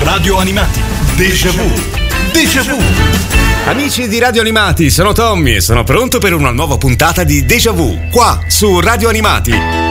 Radio Animati. Déjà vu. Déjà vu. Amici di Radio Animati, sono Tommy e sono pronto per una nuova puntata di Déjà vu, qua su Radio Animati.